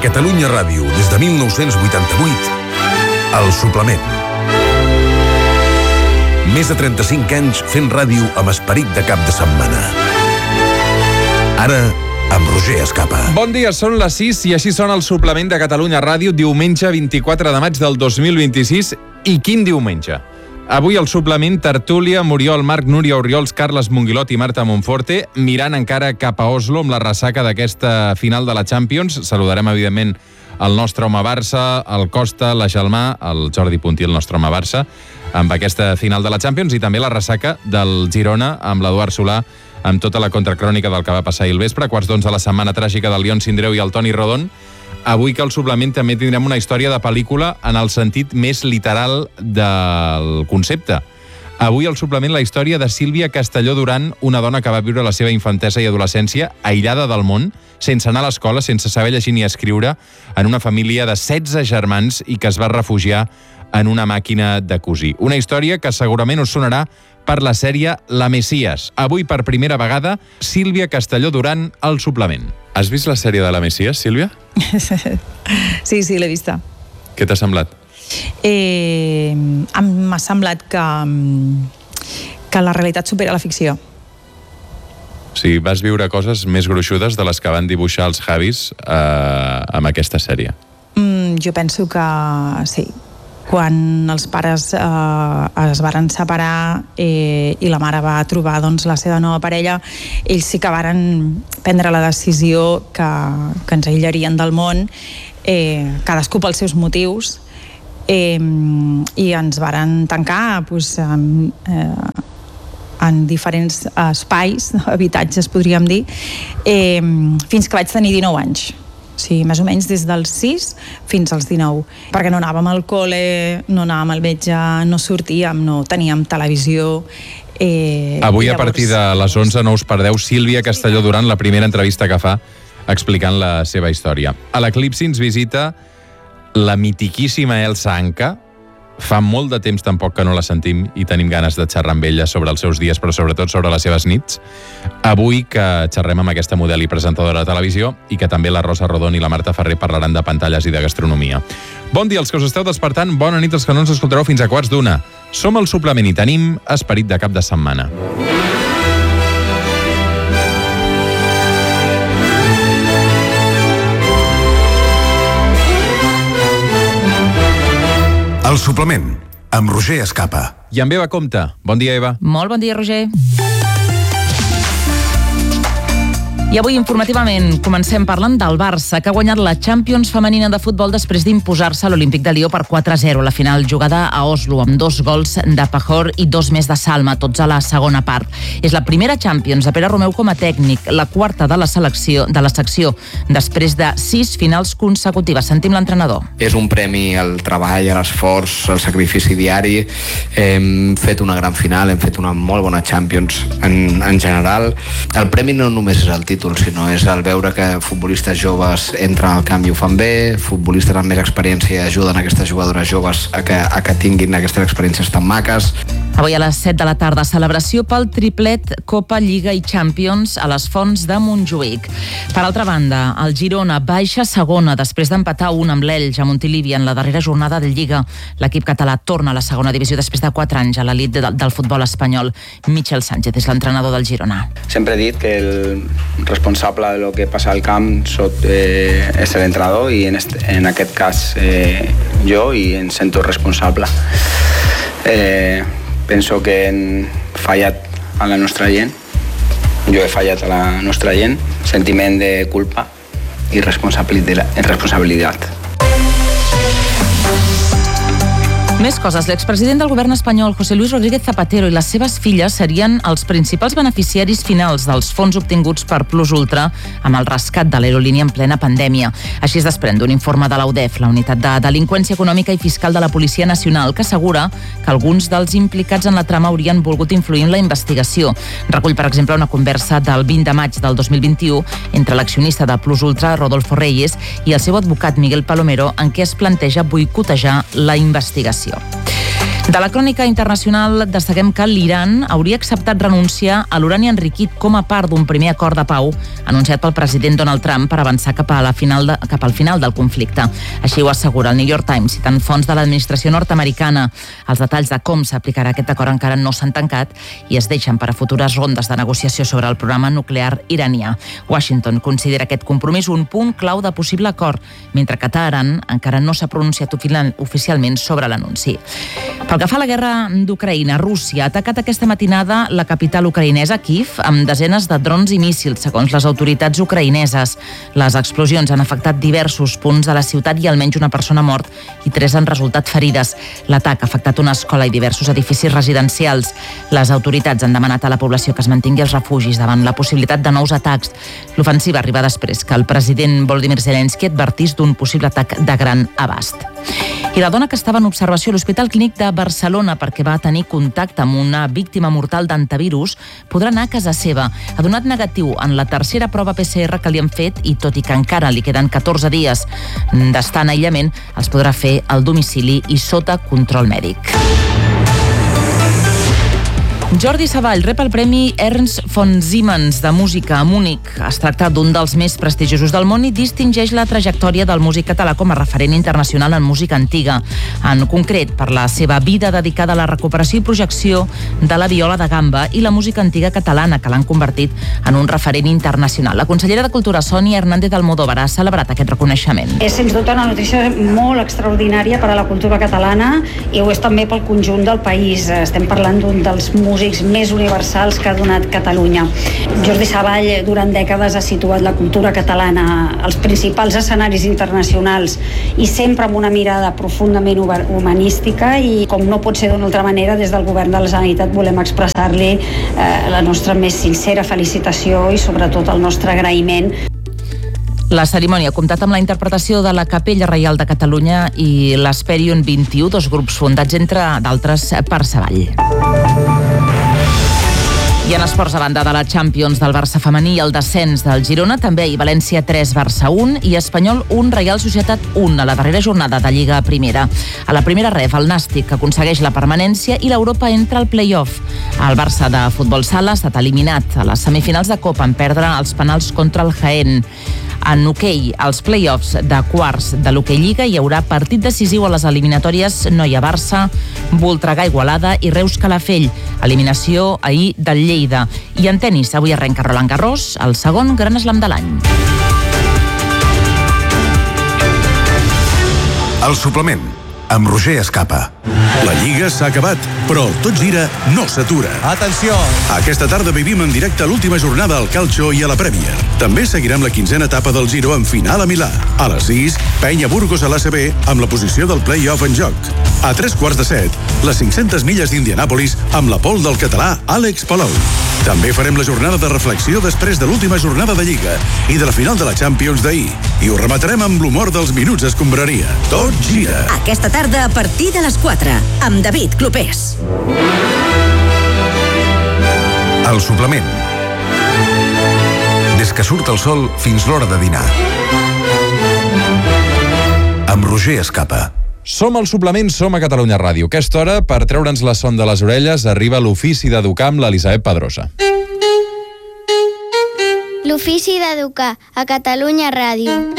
Catalunya Ràdio, des de 1988, El Suplement. Més de 35 anys fent ràdio amb esperit de cap de setmana. Ara, amb Roger Escapa. Bon dia, són les 6 i així sona El Suplement de Catalunya Ràdio, diumenge 24 de maig del 2026. I quin diumenge? Avui al Suplement, tertúlia, Muriol Marc, Núria Oriols, Carles Monguilot i Marta Monforte, mirant encara cap a Oslo amb la ressaca d'aquesta final de la Champions. Saludarem, evidentment, el nostre home Barça, el Costa, la Gelmà, el Jordi Puntí, el nostre home Barça, amb aquesta final de la Champions, i també la ressaca del Girona amb l'Eduard Solà, amb tota la contracrònica del que va passar ahir al vespre, quarts d'11 de la setmana tràgica del Lion Sindreu i el Toni Rodon. Avui que al Suplement també tindrem una història de pel·lícula en el sentit més literal del concepte. Avui al Suplement la història de Sílvia Castelló Duran, una dona que va viure la seva infantesa i adolescència aïllada del món, sense anar a l'escola, sense saber llegir ni escriure, en una família de 16 germans i que es va refugiar en una màquina de cosir. Una història que segurament us sonarà per la sèrie La Messias. Avui, per primera vegada, Sílvia Castelló Duran al Suplement. Has vist la sèrie de La Messias, Sílvia? Sí, l'he vista. Què t'ha semblat? M'ha semblat que la realitat supera la ficció. O sigui, vas viure coses més gruixudes de les que van dibuixar els Javis amb aquesta sèrie. Jo penso que sí. Quan els pares es varen separar i la mare va trobar la seva nova parella, ells sí que varen prendre la decisió que ens aïllarien del món, cadascú pels seus motius, i ens varen tancar en diferents espais, habitatges podríem dir, fins que vaig tenir 19 anys. Sí, més o menys des dels 6 fins als 19, perquè no anàvem al col·le, no anàvem al metge, no sortíem, no teníem televisió. Avui, a partir de les 11, no us perdeu Sílvia Castelló Duran, la primera entrevista que fa explicant la seva història. A l'Eclipsi ens visita la mitiquíssima Elsa Anca. Fa molt de temps tampoc que no la sentim i tenim ganes de xerrar amb ella sobre els seus dies, però sobretot sobre les seves nits. Avui que xerrem amb aquesta model i presentadora de televisió i que també la Rosa Rodon i la Marta Ferrer parlaran de pantalles i de gastronomia. Bon dia als que us esteu despertant, bona nit als que no ens escoltareu fins a quarts d'una. Som al Suplement i tenim esperit de cap de setmana. El Suplement, amb Roger Escapa. I amb Eva Compte. Bon dia, Eva. Molt bon dia, Roger. I avui, informativament, comencem parlant del Barça, que ha guanyat la Champions femenina de futbol després d'imposar-se a l'Olímpic de Lió per 4-0. La final jugada a Oslo, amb 2 gols de Pajor i 2 més de Salma, tots a la segona part. És la primera Champions de Pere Romeu com a tècnic, la quarta de la secció, després de 6 finals consecutives. Sentim l'entrenador. És un premi al treball, a l'esforç, al sacrifici diari. Hem fet una gran final, hem fet una molt bona Champions en general. El premi no només és el títol, sinó és el veure que futbolistes joves entren al camp i ho fan bé, futbolistes amb més experiència ajuden aquestes jugadores joves a que tinguin aquestes experiències tan maques. Avui a les 7 de la tarda, celebració pel triplet Copa, Lliga i Champions a les Fonts de Montjuïc. Per altra banda, el Girona baixa segona després d'empatar 1 amb l'Elx a Montilivi en la darrera jornada de Lliga. L'equip català torna a la segona divisió després de 4 anys a l'elit del futbol espanyol. Michel Sánchez és l'entrenador del Girona. Sempre he dit que el responsable de lo que passa al camp és l'entrenador i en aquest cas jo, i em sento responsable. Penso que hem fallat a la nostra gent, jo he fallat a la nostra gent, sentiment de culpa i responsabilitat. Més coses. L'expresident del govern espanyol, José Luis Rodríguez Zapatero, i les seves filles serien els principals beneficiaris finals dels fons obtinguts per Plus Ultra amb el rescat de l'aerolínia en plena pandèmia. Així es desprèn d'un informe de la UDEF, la Unitat de Delinqüència Econòmica i Fiscal de la Policia Nacional, que assegura que alguns dels implicats en la trama haurien volgut influir en la investigació. Recull, per exemple, una conversa del 20 de maig del 2021 entre l'accionista de Plus Ultra, Rodolfo Reyes, i el seu advocat Miguel Palomero, en què es planteja boicotejar la investigació. De la crònica internacional destaquem que l'Iran hauria acceptat renunciar a l'urani enriquit com a part d'un primer acord de pau anunciat pel president Donald Trump per avançar cap al final del conflicte. Així ho assegura el New York Times, citant fonts de l'administració nord-americana. Els detalls de com s'aplicarà aquest acord encara no s'han tancat i es deixen per a futures rondes de negociació sobre el programa nuclear iranià. Washington considera aquest compromís un punt clau de possible acord, mentre que Teheran encara no s'ha pronunciat oficialment sobre l'anunci. Pel que fa a la guerra d'Ucraïna, Rússia ha atacat aquesta matinada la capital ucraïnesa, Kyiv, amb desenes de drons i míssils, segons les autoritats ucraïneses. Les explosions han afectat diversos punts de la ciutat i almenys una persona ha mort i 3 han resultat ferides. L'atac ha afectat una escola i diversos edificis residencials. Les autoritats han demanat a la població que es mantingui als refugis davant la possibilitat de nous atacs. L'ofensiva arriba després que el president Volodymyr Zelensky advertís d'un possible atac de gran abast. I la dona que estava en observació a l'Hospital Clínic de Barcelona perquè va tenir contacte amb una víctima mortal d'antivirus podrà anar a casa seva. Ha donat negatiu en la tercera prova PCR que li han fet i tot i que encara li queden 14 dies d'estar en aïllament, els podrà fer al domicili i sota control mèdic. Jordi Savall rep el Premi Ernst von Siemens de música a Múnich. Es tracta d'un dels més prestigiosos del món i distingeix la trajectòria del músic català com a referent internacional en música antiga. En concret, per la seva vida dedicada a la recuperació i projecció de la viola de gamba i la música antiga catalana, que l'han convertit en un referent internacional. La consellera de Cultura, Sònia Hernández Almodóvar, ha celebrat aquest reconeixement. És, sens dubte, una notícia molt extraordinària per a la cultura catalana i ho és també pel conjunt del país. Estem parlant d'un dels músics més universals que ha donat Catalunya. Jordi Savall durant dècades ha situat la cultura catalana als principals escenaris internacionals i sempre amb una mirada profundament humanística i, com no pot ser d'una altra manera, des del Govern de la Generalitat volem expressar-li la nostra més sincera felicitació i sobretot el nostre agraïment. La cerimònia ha comptat amb la interpretació de la Capella Reial de Catalunya i l'Hesperion 21, dos grups fundats, entre d'altres, per Savall. I en esports, a banda de la Champions del Barça femení i el descens del Girona, també hi València 3, Barça 1 i Espanyol 1, Reial Societat 1 a la darrera jornada de Lliga Primera. A la primera ref, el Nàstic aconsegueix la permanència i l'Europa entra al play-off. El Barça de futbol sala ha estat eliminat a les semifinals de Copa en perdre els penals contra el Jaén. En hoquei, als play-offs de quarts de l'Hoquei Lliga hi haurà partit decisiu a les eliminatòries Noia-Barça, Voltregà-Igualada i Reus-Calafell. Eliminació ahir del Lleida. I en tenis, avui arrenca Roland Garros, el segon Gran Slam de l'any. El suplement, amb Roger Escapa. La Lliga s'ha acabat, però tot gira no s'atura. Atenció! Aquesta tarda vivim en directe l'última jornada al Calcio i a la Premier. També seguirem la 15a etapa del Giro en final a Milà. A les 6, Penya Burgos a l'ACB amb la posició del play-off en joc. A 3:15, les 500 milles d'Indianàpolis amb la pole del català Àlex Palou. També farem la jornada de reflexió després de l'última jornada de Lliga i de la final de la Champions d'ahir. I ho rematarem amb l'humor dels minuts escombraria. Tot gira. Aquesta tarda a partir de les 4, amb David Clopés. El suplement. Des que surt el sol fins l'hora de dinar. Amb Roger Escapa. Som al suplement, som a Catalunya Ràdio. Aquesta hora, per treure'ns la son de les orelles, arriba l'ofici d'educar amb l'Elisabet Pedrosa. L'ofici d'educar a Catalunya Ràdio.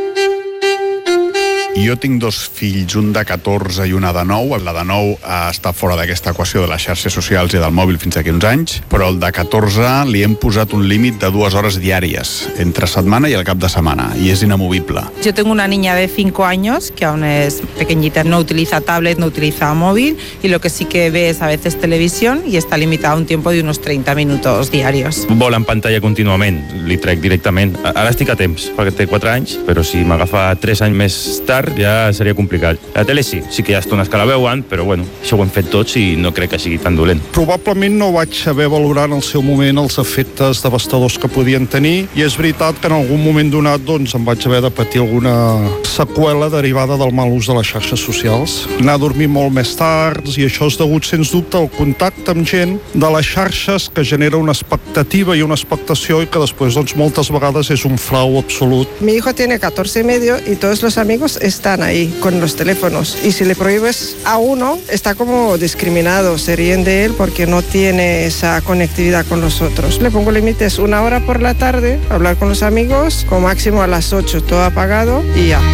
Jo tinc 2 fills, un de 14 i una de 9. La de 9 està fora d'aquesta equació de les xarxes socials i del mòbil fins aquí uns anys, però el de 14 li hem posat un límit de 2 hores diàries, entre setmana i el cap de setmana, i és inamovible. Yo tengo una niña de 5 años que aún es pequeñita, no utiliza tablet, no utiliza móvil, y lo que sí que ve es a veces televisión y está limitada a un tiempo de unos 30 minutos diarios. Vola en pantalla contínuament, li trec directament. Ara estic a temps, perquè té 4 anys, però si m'agafa 3 anys més tard ja seria complicat. La tele sí que hi ha estones que la veuen, però bueno, això ho hem fet tots i no crec que sigui tan dolent. Probablement no vaig saber valorar en el seu moment els efectes devastadors que podien tenir, i és veritat que en algun moment donat doncs em vaig haver de patir alguna seqüela derivada del mal ús de les xarxes socials. Anar a dormir molt més tard, i això és degut sens dubte al contacte amb gent de les xarxes, que genera una expectativa i una expectació i que després doncs moltes vegades és un frau absolut. Mi hijo tiene 14 y medio y todos los amigos están ahí con los teléfonos. Y si le prohíbes a uno, está como discriminado, se ríen de él porque no tiene esa conectividad con los otros. Le pongo límites 1 hora por la tarde, hablar con los amigos, como máximo a las 8, todo apagado y ya.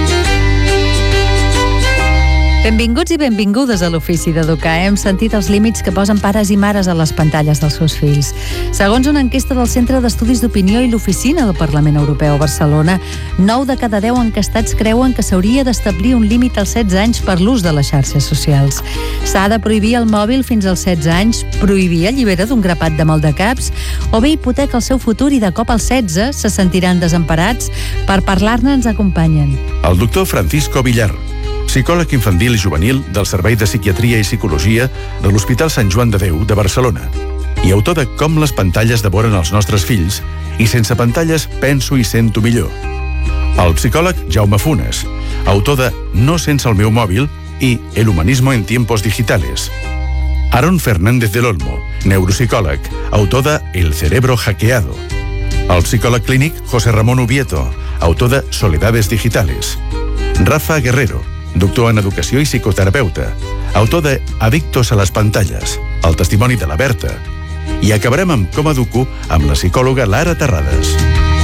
Benvinguts i benvingudes a l'Ofici d'Educar. Hem sentit els límits que posen pares i mares a les pantalles dels seus fills. Segons una enquesta del Centre d'Estudis d'Opinió i l'Oficina del Parlament Europeu a Barcelona, 9 de cada 10 enquestats creuen que s'hauria d'establir un límit als 16 anys per l'ús de les xarxes socials. S'ha de prohibir el mòbil fins als 16 anys, prohibir allibera d'un grapat de maldecaps, o bé hipoteca el seu futur i de cop als 16 se sentiran desemparats. Per parlar-ne ens acompanyen el doctor Francisco Villar, psicòleg infantil i juvenil del Servei de Psiquiatria i Psicologia de l'Hospital Sant Joan de Déu de Barcelona i autor de Com les pantalles devoren els nostres fills i Sense pantalles penso i sento millor. El psicòleg Jaume Funes, autor de No sense el meu mòbil i El humanismo en tiempos digitales. Aaron Fernández del Olmo, neuropsicòleg, autor de El cerebro hackeado. El psicòleg clínic José Ramón Ubieto, autor de Soledades digitales. Rafa Guerrero, doctor en Educació i psicoterapeuta, autor de Adictos a les pantalles, el testimoni de la Berta. I acabarem amb Com educo amb la psicòloga Lara Terrades.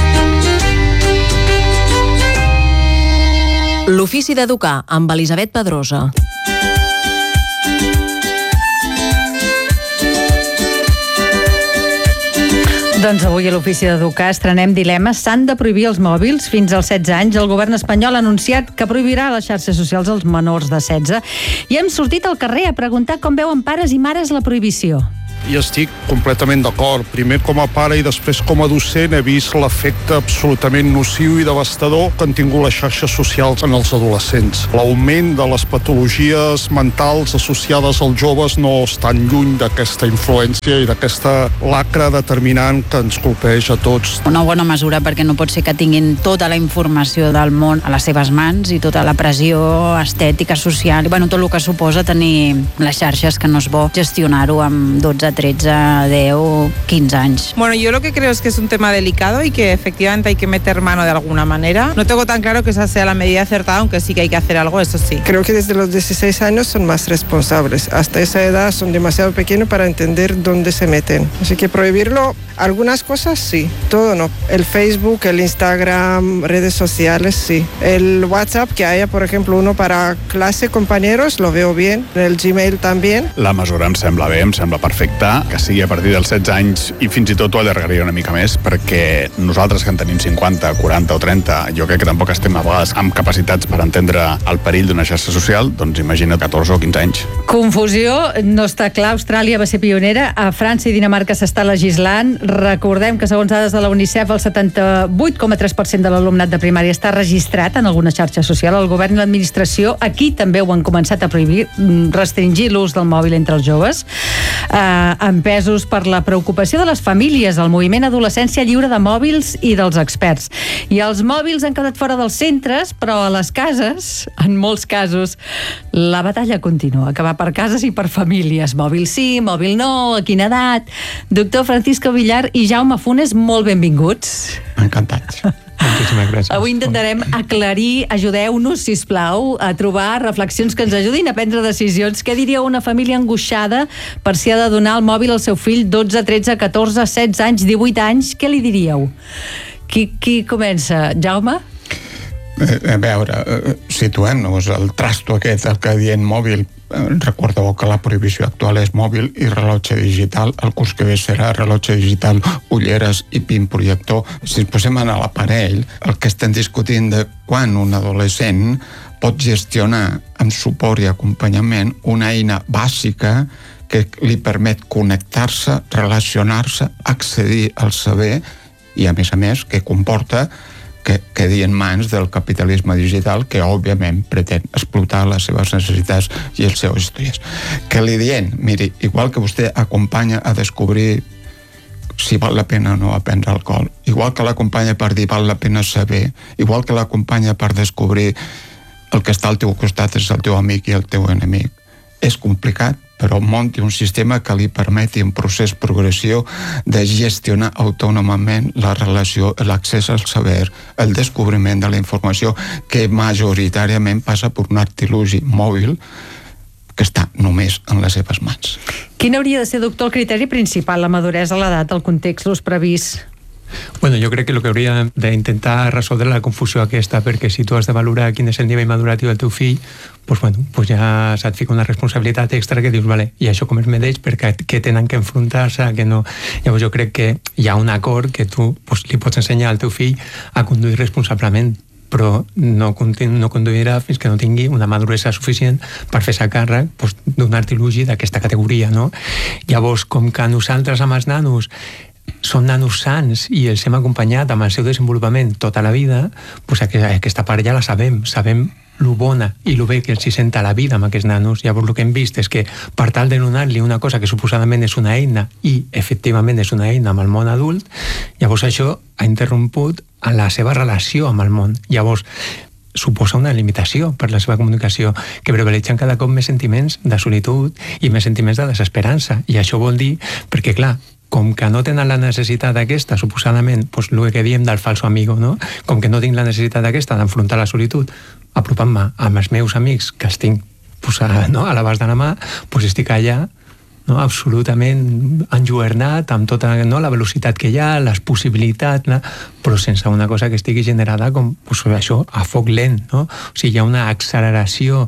L'Ofici d'Educar amb Elisabet Pedrosa. Doncs avui a l'Ofici d'Educar estrenem dilemes. S'han de prohibir els mòbils fins als 16 anys. El govern espanyol ha anunciat que prohibirà les xarxes socials als menors de 16. I hem sortit al carrer a preguntar com veuen pares i mares la prohibició. I estic completament d'acord. Primer com a pare i després com a docent he vist l'efecte absolutament nociu i devastador que han tingut les xarxes socials en els adolescents. L'augment de les patologies mentals associades als joves no estan lluny d'aquesta influència i d'aquesta lacra determinant que ens colpeix a tots. Una bona mesura perquè no pot ser que tinguin tota la informació del món a les seves mans i tota la pressió estètica, social, tot el que suposa tenir les xarxes, que no és bo gestionar-ho amb 12, 13, 10, 15 años. Bueno, yo lo que creo es que es un tema delicado y que efectivamente hay que meter mano de alguna manera. No tengo tan claro que esa sea la medida acertada, aunque sí que hay que hacer algo, eso sí. Creo que desde los 16 años son más responsables. Hasta esa edad son demasiado pequeños para entender dónde se meten. Así que prohibirlo, algunas cosas sí, todo no. El Facebook, el Instagram, redes sociales, sí. El WhatsApp, que haya, por ejemplo, uno para clase, compañeros, lo veo bien. El Gmail también. La mesura em sembla bé, em sembla perfecta, que sigui a partir dels 16 anys i fins i tot ho allargaria una mica més, perquè nosaltres que en tenim 50, 40 o 30, jo crec que tampoc estem a vegades amb capacitats per entendre el perill d'una xarxa social, doncs imagina't 14 o 15 anys. Confusió, no està clar. Austràlia va ser pionera, a França i Dinamarca s'està legislant. Recordem que segons dades de la UNICEF el 78,3% de l'alumnat de primària està registrat en alguna xarxa social. El govern i l'administració aquí també ho han començat a prohibir, restringir l'ús del mòbil entre els joves, empesos per la preocupació de les famílies, el moviment Adolescència Lliure de Mòbils i dels experts. I els mòbils han quedat fora dels centres, però a les cases, en molts casos, la batalla continua, que va per cases i per famílies. Mòbil sí, mòbil no, a quina edat? Doctor Francisco Villar i Jaume Funes, molt benvinguts. Encantats. Moltíssimes gràcies. Avui intentarem aclarir, ajudeu-nos, sisplau, a trobar reflexions que ens ajudin a prendre decisions. Què diria una família angoixada per si ha de donar el mòbil al seu fill 12, 13, 14, 16 anys, 18 anys? Què li diríeu? Qui comença? Jaume? A veure, situem-nos, el trasto aquest, el que dient mòbil, recordeu que la prohibició actual és mòbil i rellotge digital, el curs que ve serà rellotge digital, ulleres i pin projector. Si ens posem en l'aparell, el que estem discutint de quan un adolescent pot gestionar amb suport i acompanyament una eina bàsica que li permet connectar-se, relacionar-se, accedir al saber i, a més, que comporta que quedi en mans del capitalisme digital que, òbviament, pretén explotar les seves necessitats i els seus estudis. Què li diem? Miri, igual que vostè acompanya a descobrir si val la pena o no aprendre alcohol, igual que l'acompanya per dir val la pena saber, igual que l'acompanya per descobrir el que està al teu costat és el teu amic i el teu enemic, És complicat, però munti un sistema que li permeti en procés progressiu de gestionar autònomament la relació, l'accés al saber, el descobriment de la informació, que majoritàriament passa per un artilugi mòbil que està només en les seves mans. Quin hauria de ser, doctor, el criteri principal? La maduresa, l'edat, el context, l'ús previst? Bueno, jo crec que el que hauria d'intentar resoldre la confusió aquesta, perquè si tu has de valorar quin és el nivell maduratiu del teu fill, doncs ja se't fica una responsabilitat extra que dius, vale, i això com es medeix, perquè què tenen que enfrontar-se, que no... Llavors jo crec que hi ha un acord que tu li pots ensenyar al teu fill a conduir responsablement, però no conduirà fins que no tingui una maduresa suficient per fer-se càrrec d'un artilugi d'aquesta categoria, no? Llavors, com que nosaltres amb els nanos són nanos sants i els hem acompanyat amb el seu desenvolupament tota la vida, doncs aquesta part ja la sabem lo bona i lo bé que els hi senta la vida amb aquests nanos. Llavors el que hem vist és que per tal de donar-li una cosa que suposadament és una eina i efectivament és una eina amb el món adult, llavors això ha interromput a la seva relació amb el món. Llavors suposa una limitació per la seva comunicació, que privilegien cada cop més sentiments de solitud i més sentiments de desesperança. I això vol dir, perquè clar, com que no tenen la necessitat aquesta, suposadament, el que diem del falso amigo, no? Com que no tinc la necessitat aquesta d'enfrontar la solitud, apropant-me amb els meus amics, que els tinc a l'abast de la mà, estic allà absolutament enlluernat amb tota la velocitat que hi ha, les possibilitats, però sense una cosa que estigui generada com això, a foc lent, no? O sigui, hi ha una acceleració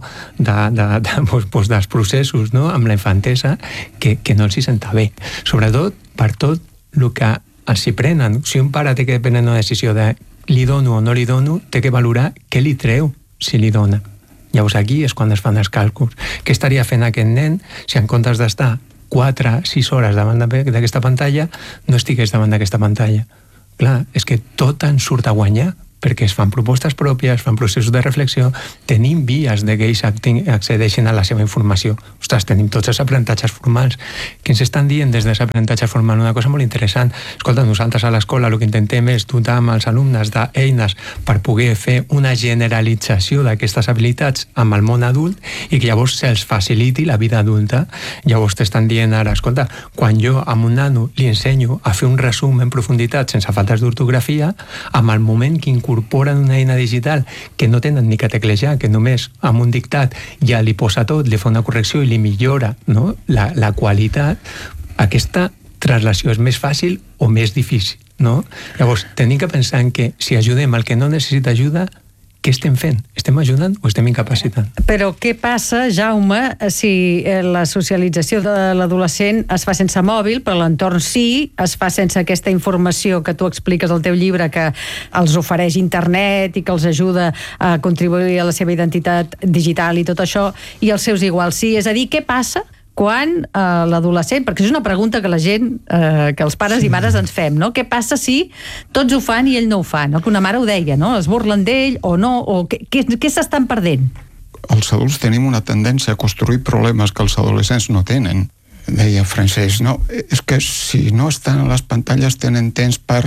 dels processos amb la infantesa que no els hi senta bé. Sobretot per tot el que els hi prenen. Si un pare té que prendre una decisió de li dono o no li dono, té que valorar què li treu si li dona. Llavors aquí és quan es fan els càlculs. Què estaria fent aquest nen si en comptes d'estar 4-6 hores davant d'aquesta pantalla no estigués davant d'aquesta pantalla? Clar, és que tot en surt a guanyar, perquè es fan propostes pròpies, fan processos de reflexió, tenim vies de que ells accedeixin a la seva informació. Ostres, tenim tots els aprenentatges formals que ens estan dient des dels aprenentatges formals una cosa molt interessant. Escolta, nosaltres a l'escola el que intentem és dotar amb els alumnes d'eines per poder fer una generalització d'aquestes habilitats amb el món adult i que llavors se'ls faciliti la vida adulta. Llavors t'estan dient ara, escolta, quan jo a un nano li ensenyo a fer un resum en profunditat sense faltes d'ortografia, amb el moment que incorporen una eina digital que no tenen ni que teclejar, que només amb un dictat ja li posa tot, li fa una correcció i li millora la qualitat, aquesta translació és més fàcil o més difícil, no? Llavors, tenim que pensar en que si ajudem al que no necessita ajuda, què estem fent? Estem ajudant o estem incapacitant? Però què passa, Jaume, si la socialització de l'adolescent es fa sense mòbil, però l'entorn sí, es fa sense aquesta informació que tu expliques al teu llibre, que els ofereix internet i que els ajuda a contribuir a la seva identitat digital i tot això, i els seus iguals sí? És a dir, què passa quan l'adolescent, perquè és una pregunta que la gent, que els pares i mares ens fem, no? Què passa si tots ho fan i ell no ho fa, no? Que una mare ho deia, no? Es burlen d'ell o no, o què s'estan perdent? Els adults tenim una tendència a construir problemes que els adolescents no tenen. Deia Francesc, no, és que si no estan a les pantalles tenen temps per...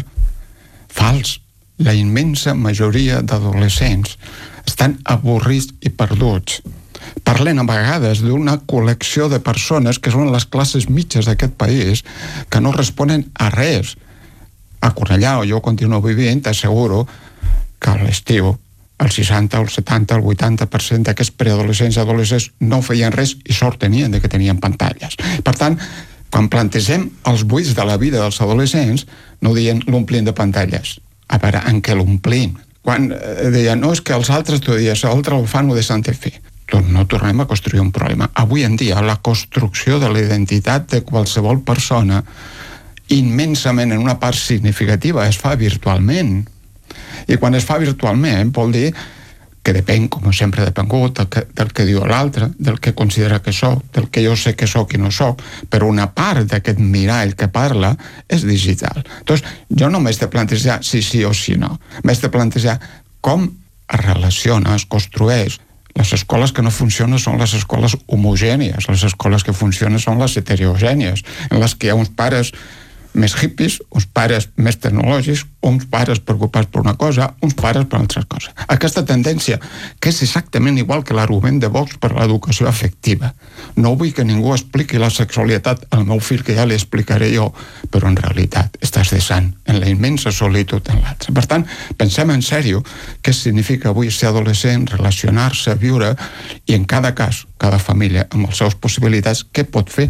Fals. La immensa majoria d'adolescents estan avorrits i perduts. Parlen a vegades d'una col·lecció de persones que són les classes mitges d'aquest país que no responen a res. A Cornellà, on jo continuo vivint, t'asseguro que a l'estiu el 60, el 70, el 80% d'aquests preadolescents i adolescents no feien res i sort tenien de que tenien pantalles. Per tant, quan plantegem els buits de la vida dels adolescents, no dient l'omplim de pantalles. A veure, en què l'omplim? Quan deien, no, és que els altres, tu dius, l'altre ho fan o deixen de fer. Doncs no tornem a construir un problema. Avui en dia, la construcció de la identitat de qualsevol persona immensament, en una part significativa, es fa virtualment. I quan es fa virtualment vol dir que depèn, com sempre ha depengut, del que diu l'altre, del que considera que soc, del que jo sé que soc i no soc, però una part d'aquest mirall que parla és digital. Doncs jo no m'he de plantejar si sí o si no. M'he de plantejar com es relaciona, es construeix. Les escoles que no funcionen són les escoles homogènies, les escoles que funcionen són les heterogènies, en les que hi ha uns pares més hippies, uns pares més tecnològics, uns pares preocupats per una cosa, uns pares per altres coses. Aquesta tendència, que és exactament igual que l'argument de Vox per l'educació afectiva. No vull que ningú expliqui la sexualitat al meu fill, que ja li explicaré jo, però en realitat estàs deixant en la immensa solitud en l'altre. Per tant, pensem en sèrio què significa avui ser adolescent, relacionar-se, viure, i en cada cas, cada família, amb les seves possibilitats, què pot fer?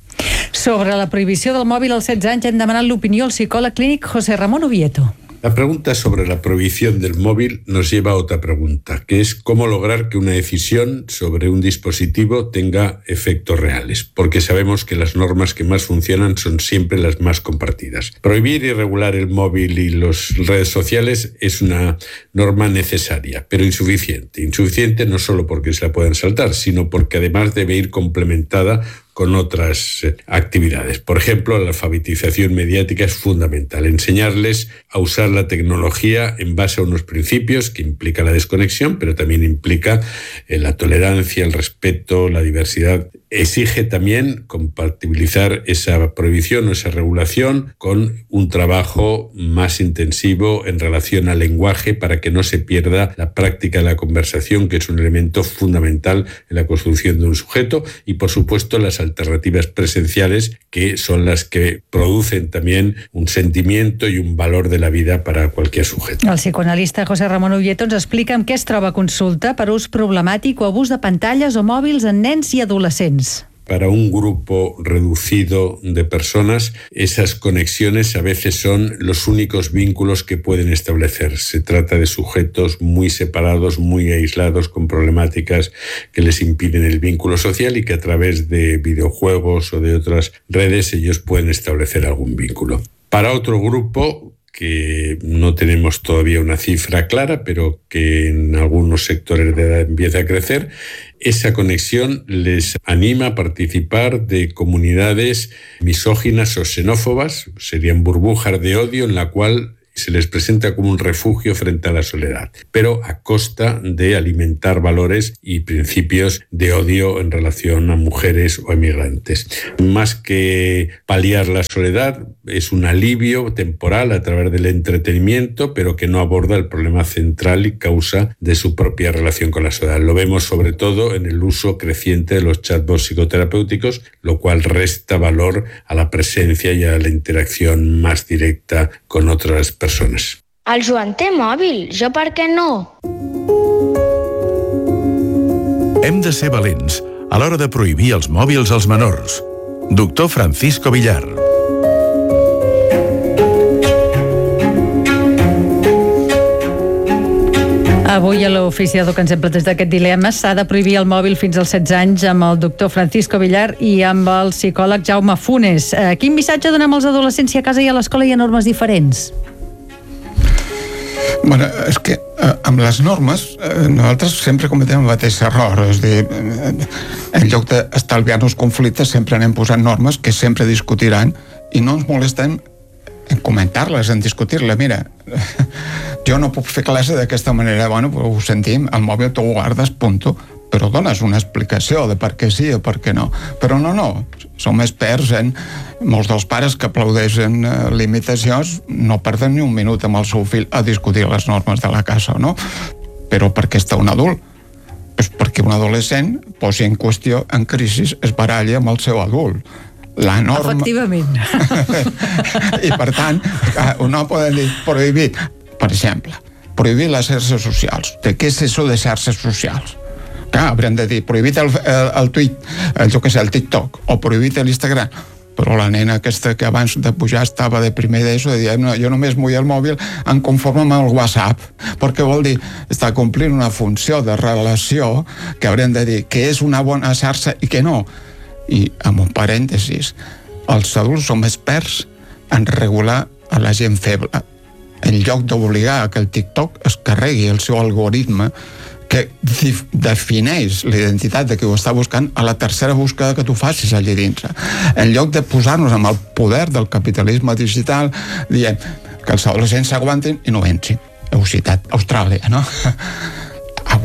Sobre la prohibició del mòbil als 16 anys hem demanat l'opinió al psicòleg clínic José Ramón Oviedo. La pregunta sobre la prohibición del móvil nos lleva a otra pregunta, que es cómo lograr que una decisión sobre un dispositivo tenga efectos reales, porque sabemos que las normas que más funcionan son siempre las más compartidas. Prohibir y regular el móvil y las redes sociales es una norma necesaria, pero insuficiente. Insuficiente no solo porque se la puedan saltar, sino porque además debe ir complementada con otras actividades. Por ejemplo, la alfabetización mediática es fundamental. Enseñarles a usar la tecnología en base a unos principios que implica la desconexión, pero también implica la tolerancia, el respeto, la diversidad. Exige también compatibilizar esa prohibición o esa regulación con un trabajo más intensivo en relación al lenguaje para que no se pierda la práctica de la conversación, que es un elemento fundamental en la construcción de un sujeto, y por supuesto las alternativas presenciales, que son las que producen también un sentimiento y un valor de la vida para cualquier sujeto. El psicoanalista José Ramón Oviedo ens explica amb què es troba consulta per ús problemàtic o abús de pantalles o mòbils en nens i adolescents. Para un grupo reducido de personas, esas conexiones a veces son los únicos vínculos que pueden establecer. Se trata de sujetos muy separados, muy aislados, con problemáticas que les impiden el vínculo social y que a través de videojuegos o de otras redes ellos pueden establecer algún vínculo. Para otro grupo, que no tenemos todavía una cifra clara, pero que en algunos sectores de edad empieza a crecer, esa conexión les anima a participar de comunidades misóginas o xenófobas, serían burbujas de odio en la cual se les presenta como un refugio frente a la soledad, pero a costa de alimentar valores y principios de odio en relación a mujeres o emigrantes. Más que paliar la soledad, es un alivio temporal a través del entretenimiento, pero que no aborda el problema central y causa de su propia relación con la soledad. Lo vemos sobre todo en el uso creciente de los chatbots psicoterapéuticos, lo cual resta valor a la presencia y a la interacción más directa con otras persones. El Joan té mòbil, jo per què no? Hem de ser valents a l'hora de prohibir els mòbils als menors. Doctor Francisco Villar. Avui a l'oficiador que ens hem plantejat aquest dilema s'ha de prohibir el mòbil fins als 16 anys amb el doctor Francisco Villar i amb el psicòleg Jaume Funes. Quin missatge donem als adolescents si a casa i a l'escola hi ha normes diferents? Bueno, és que amb les normes nosaltres sempre cometem el mateix error, és dir, en lloc d'estalviar-nos conflictes sempre anem posant normes que sempre discutiran i no ens molestem en comentar-les, en discutir-les. Mira, jo no puc fer classe d'aquesta manera, bueno, però ho sentim, el mòbil tu ho guardes, punto, però dones una explicació de per què sí o per què no. Però no, som experts en molts dels pares que aplaudeixen limitacions no perden ni un minut amb el seu fill a discutir les normes de la casa, no? Però per què està un adult? És perquè un adolescent posi en qüestió, en crisi, es baralla amb el seu adult. La norma... Efectivament. I per tant, no poden dir prohibit, per exemple, prohibir les xarxes socials. De què és això de xarxes socials? Clar, haurem de dir prohibit el tuit, el TikTok, o prohibit l'Instagram. Però la nena aquesta que abans de pujar estava de primer d'ESO i deia, no, jo només vull el mòbil en conforme amb el WhatsApp, perquè vol dir, està complint una funció de relació que haurem de dir que és una bona xarxa i que no. I, amb un parèntesis, els adults som experts en regular a la gent feble. En lloc d'obligar a que el TikTok es carregui el seu algoritme que defineix l'identitat de qui ho està buscant a la tercera búsqueda que tu facis allà dins. En lloc de posar-nos amb el poder del capitalisme digital, diem que els adolescents s'aguantin i no vencin. Heu citat Austràlia, no?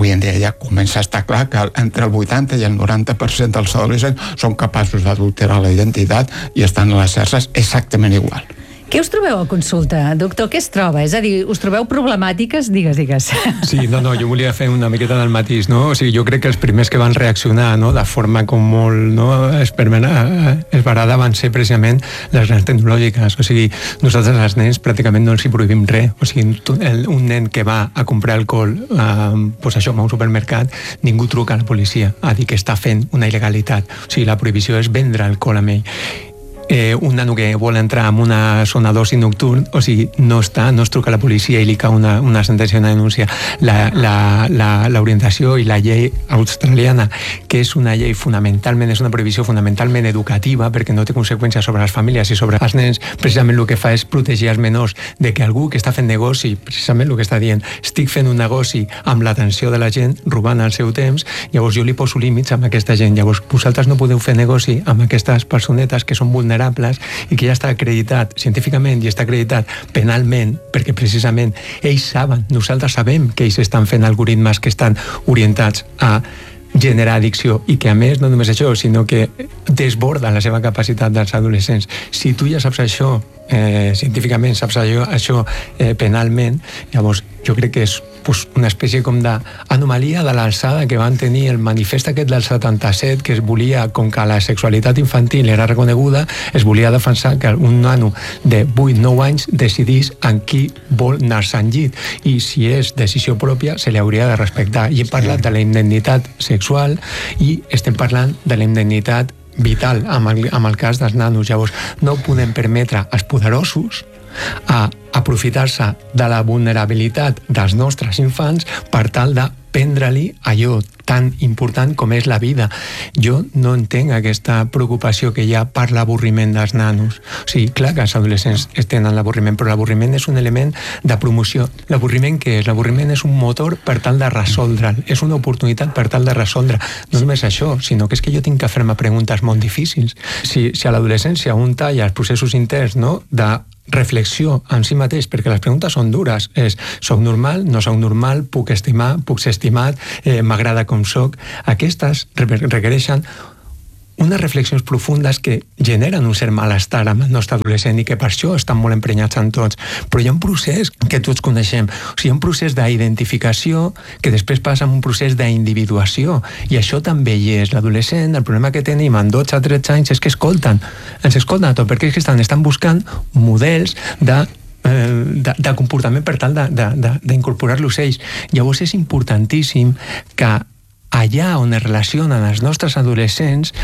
avui en dia ja comença a estar clar que entre el 80 i el 90% dels adolescents són capaços d'adulterar la identitat i estan a les xarxes exactament igual. Què us trobeu a consulta, doctor? Què es troba? És a dir, us trobeu problemàtiques? Digues. Sí, no, jo volia fer una miqueta del matís, no? O sigui, jo crec que els primers que van reaccionar, no?, de forma com molt, no?, esbarada van ser precisament les grans tecnològiques. O sigui, nosaltres als nens pràcticament no els hi prohibim res. O sigui, un nen que va a comprar alcohol, pues això, a un supermercat, ningú truca a la policia a dir que està fent una il·legalitat. O sigui, la prohibició és vendre alcohol amb ell. Un nano que vol entrar en una zona d'oci nocturn, o sigui, no es truca a la policia i li cau una sentència, una denúncia. L'orientació i la llei australiana, que és una llei fonamentalment, és una prohibició fonamentalment educativa, perquè no té conseqüències sobre les famílies i sobre els nens, precisament el que fa és protegir els menors de que algú que està fent negoci, precisament el que està dient, estic fent un negoci amb l'atenció de la gent, robant el seu temps, llavors jo li poso límits amb aquesta gent. Llavors vosaltres no podeu fer negoci amb aquestes personetes que són vulnerables i que ja està acreditat científicament i està acreditat penalment, perquè precisament ells saben, nosaltres sabem que ells estan fent algoritmes que estan orientats a generar addicció i que a més no només això, sinó que desborda la seva capacitat dels adolescents. Si tu ja saps això científicament, saps això penalment, llavors jo crec que és una espècie com d'anomalia de l'alçada que van tenir el manifest aquest del 77, que es volia, com que la sexualitat infantil era reconeguda, es volia defensar que un nano de 8-9 anys decidís en qui vol anar-se al llit, i si és decisió pròpia se li hauria de respectar. I hem parlat de la indemnitat sexual i estem parlant de la indemnitat vital amb el cas dels nanos. Llavors no podem permetre als poderosos a aprofitar-se de la vulnerabilitat dels nostres infants per tal de prendre-li allò tan important com és la vida. Jo no entenc aquesta preocupació que hi ha per l'avorriment dels nanos. O sigui, clar que els adolescents tenen l'avorriment, però l'avorriment és un element de promoció. L'avorriment què és? L'avorriment és un motor per tal de resoldre'l. És una oportunitat per tal de resoldre. No només això, sinó que és que jo tinc que fer-me preguntes molt difícils. Si a l'adolescència un talla els processos interns, no?, de reflexió en si mateix, perquè les preguntes són dures. Soc normal? No soc normal? Puc estimar? Puc ser estimat? M'agrada com soc? Aquestes requereixen unes reflexions profundes que generen un cert malestar amb el nostre adolescent i que per això estan molt emprenyats en tots. Però hi ha un procés que tots coneixem. O sigui, hi ha un procés d'identificació que després passa en un procés d'individuació, i això també hi és. L'adolescent, el problema que tenim amb 12 a 13 anys és que ens escolten a tot, perquè és que estan buscant models de comportament per tal d'incorporar-los ells. Llavors és importantíssim que allà on es relacionen els nostres adolescents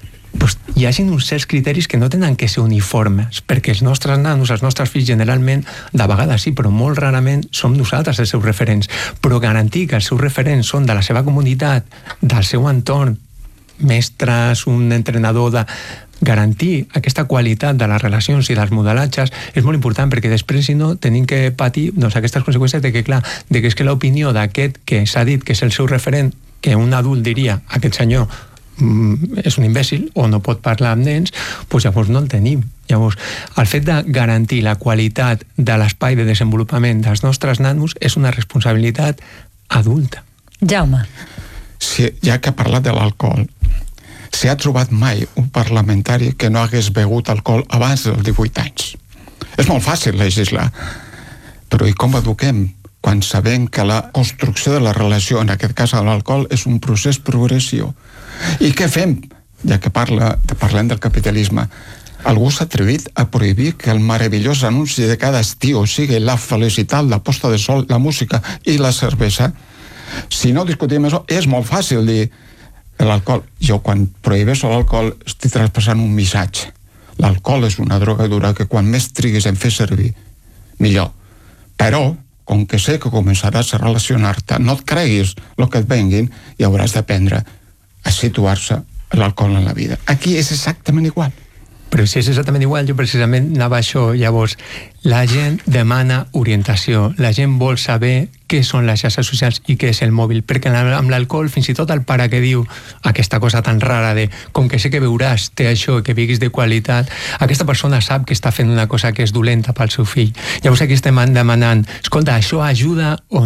hi hagin uns certs criteris que no tenen que ser uniformes, perquè els nostres nanos, els nostres fills generalment, de vegades sí, però molt rarament som nosaltres els seus referents, però garantir que els seus referents són de la seva comunitat, del seu entorn, mestres, un entrenador, garantir aquesta qualitat de les relacions i dels modelatges és molt important, perquè després, si no, tenim que patir aquestes conseqüències de que, clar, és que l'opinió d'aquest que s'ha dit que és el seu referent, que un adult diria, aquest senyor és un imbècil o no pot parlar amb nens, doncs llavors no el tenim. Llavors, el fet de garantir la qualitat de l'espai de desenvolupament dels nostres nanos és una responsabilitat adulta. Jaume. Sí, ja que ha parlat de l'alcohol, s'hi ha trobat mai un parlamentari que no hagués begut alcohol abans dels 18 anys. És molt fàcil legislar, però i com eduquem quan sabem que la construcció de la relació, en aquest cas de l'alcohol, és un procés progressiu? I què fem? Ja que parlem del capitalisme, algú s'ha atrevit a prohibir que el meravellós anunci de cada estiu sigui la felicitat, la posta de sol, la música i la cervesa? Si no discutim això, és molt fàcil dir l'alcohol. Jo, quan prohibeixo l'alcohol, estic traspassant un missatge. L'alcohol és una droga dura que quan més triguis en fer servir, millor. Però, com que sé que començaràs a relacionar-te, no et creguis el que et venguin i hauràs d'aprendre a situar-se l'alcohol en la vida. Aquí és exactament igual. Però si és exactament igual, jo precisament anava a això. Llavors, la gent demana orientació, la gent vol saber què són les xarxes socials i què és el mòbil, perquè amb l'alcohol, fins i tot el pare que diu aquesta cosa tan rara de com que sé que beuràs, té això, que beguis de qualitat, aquesta persona sap que està fent una cosa que és dolenta pel seu fill. Llavors aquí estem demanant, escolta, això ajuda o no?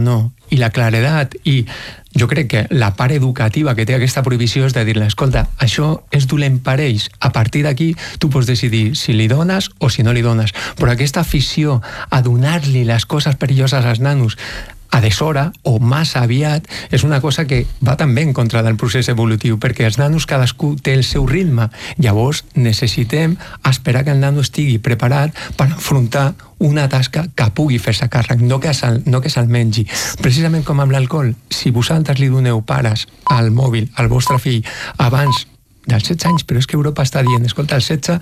i la claredat i jo crec que la part educativa que té aquesta prohibició és de dir-li, escolta, això és dolent per ells, a partir d'aquí tu pots decidir si li dones o si no li dones, però aquesta afició a donar-li les coses perilloses als nanos a deshora o massa aviat és una cosa que va també en contra del procés evolutiu, perquè els nanos cadascú té el seu ritme, llavors necessitem esperar que el nano estigui preparat per afrontar una tasca que pugui fer-se càrrec, no que se'l mengi. Precisament com amb l'alcohol, si vosaltres li doneu pares al mòbil al vostre fill abans dels 16 anys, però és que Europa està dient, escolta, el 16,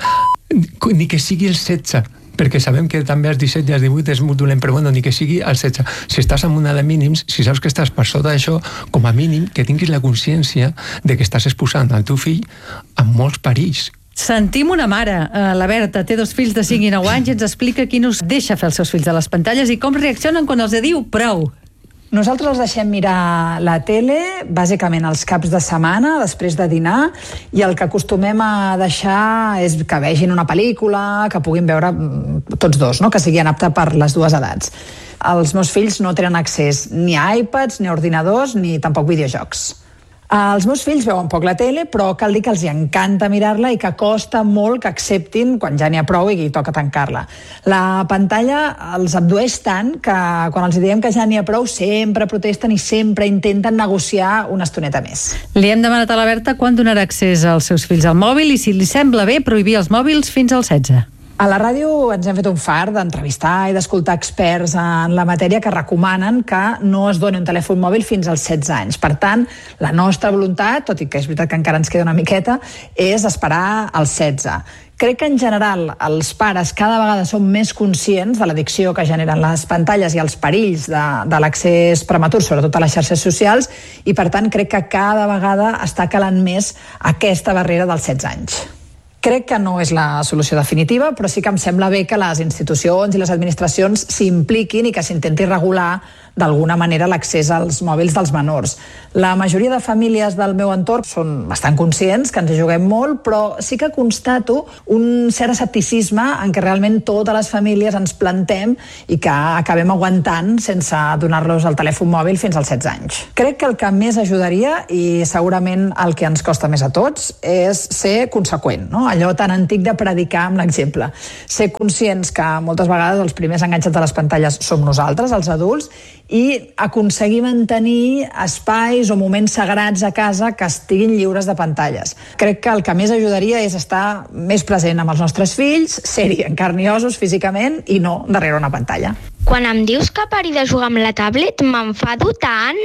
ni que sigui el 16, perquè sabem que també als 17 i als 18 és molt dolent, però bueno, ni que sigui als 16. Si estàs en una de mínims, si saps que estàs per sota d'això, com a mínim que tinguis la consciència de que estàs exposant el teu fill a molts perills. Sentim una mare, la Berta, té 2 fills de 5 i 9 anys i ens explica qui no us deixa fer els seus fills a les pantalles i com reaccionen quan els diu prou. Nosaltres els deixem mirar la tele, bàsicament els caps de setmana, després de dinar, i el que acostumem a deixar és que vegin una pel·lícula, que puguin veure tots dos, no? Que siguin apte per les dues edats. Els meus fills no tenen accés ni a iPads, ni a ordinadors, ni tampoc videojocs. Els meus fills veuen poc la tele, però cal dir que els encanta mirar-la i que costa molt que acceptin quan ja n'hi ha prou i toca tancar-la. La pantalla els abdueix tant que quan els diem que ja n'hi ha prou sempre protesten i sempre intenten negociar una estoneta més. Li hem demanat a la Berta quan donarà accés als seus fills al mòbil i si li sembla bé prohibir els mòbils fins als 16. A la ràdio ens hem fet un fart d'entrevistar i d'escoltar experts en la matèria que recomanen que no es doni un telèfon mòbil fins als 16 anys. Per tant, la nostra voluntat, tot i que és veritat que encara ens queda una miqueta, és esperar als 16. Crec que en general els pares cada vegada són més conscients de l'addicció que generen les pantalles i els perills de l'accés prematur, sobretot a les xarxes socials, i per tant crec que cada vegada està calant més aquesta barrera dels 16 anys. Crec que no és la solució definitiva, però sí que em sembla bé que les institucions i les administracions s'impliquin i que s'intenti regular d'alguna manera l'accés als mòbils dels menors. La majoria de famílies del meu entorn són bastant conscients que ens hi juguem molt, però sí que constato un cert escepticisme en què realment totes les famílies ens plantem i que acabem aguantant sense donar-los el telèfon mòbil fins als 16 anys. Crec que el que més ajudaria, i segurament el que ens costa més a tots, és ser conseqüent, no? Allò tan antic de predicar amb l'exemple. Ser conscients que moltes vegades els primers enganxats a les pantalles som nosaltres, els adults, i aconseguir mantenir espais o moments sagrats a casa que estiguin lliures de pantalles. Crec que el que més ajudaria és estar més present amb els nostres fills, ser-hi en carn i ossos físicament i no darrere una pantalla. Quan em dius que pari de jugar amb la tablet, m'enfado tant.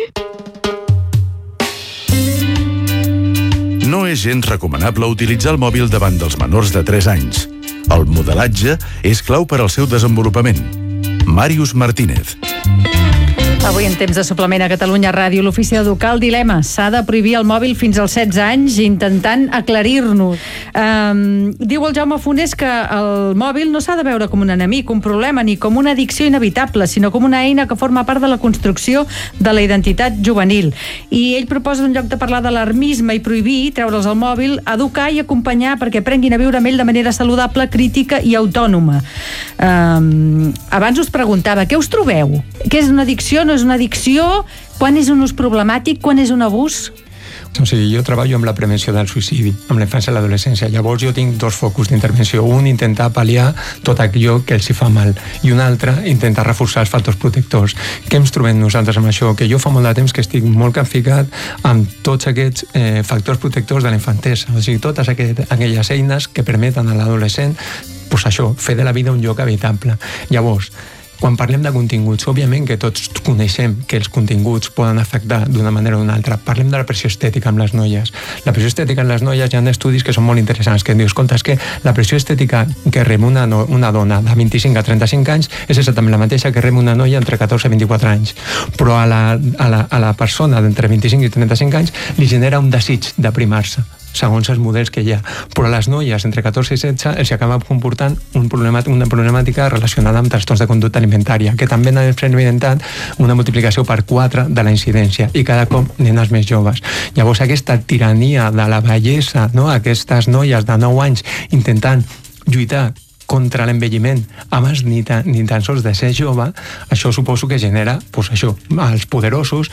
No és gens recomanable utilitzar el mòbil davant dels menors de 3 anys. El modelatge és clau per al seu desenvolupament. Màrius Martínez. Avui en temps de suplement a Catalunya Ràdio, l'Ofici d'Educar el dilema. S'ha de prohibir el mòbil fins als 16 anys, intentant aclarir-nos. Diu el Jaume Fonés que el mòbil no s'ha de veure com un enemic, un problema, ni com una addicció inevitable, sinó com una eina que forma part de la construcció de la identitat juvenil. I ell proposa, en lloc de parlar d'alarmisme i prohibir, treure'ls el mòbil, educar i acompanyar perquè aprenguin a viure amb ell de manera saludable, crítica i autònoma. Abans us preguntava, què us trobeu? Què és una addicció? No és una addicció? Quan és un ús problemàtic? Quan és un abús? O sigui, jo treballo amb la prevenció del suïcidi, amb la infància i l'adolescència. Llavors jo tinc 2 focus d'intervenció. Un, intentar pal·liar tot allò que els hi fa mal. I un altre, intentar reforçar els factors protectors. Què ens trobem nosaltres amb això? Que jo fa molt de temps que estic molt capficat amb tots aquests factors protectors de la infantesa. O sigui, totes aquelles eines que permeten a l'adolescent, pues això, fer de la vida un lloc habitable. Llavors, quan parlem de continguts, òbviament que tots coneixem que els continguts poden afectar d'una manera o d'una altra. Parlem de la pressió estètica amb les noies. La pressió estètica amb les noies, hi ha estudis que són molt interessants, que em dius, escolta, és que la pressió estètica que rep una dona de 25 a 35 anys és exactament la mateixa que rep una noia entre 14 i 24 anys. Però a la persona d'entre 25 i 35 anys li genera un desig d'aprimar-se, segons els models que hi ha. Però a les noies entre 14 i 16 els acaba comportant una problemàtica relacionada amb trastorns de conducta alimentària, que també han experimentat una multiplicació per 4 de la incidència, i cada cop nenes més joves. Llavors aquesta tirania de la bellesa, no? Aquestes noies de 9 anys intentant lluitar contra l'envelliment abans ni tan sols de ser jove, això suposo que genera als poderosos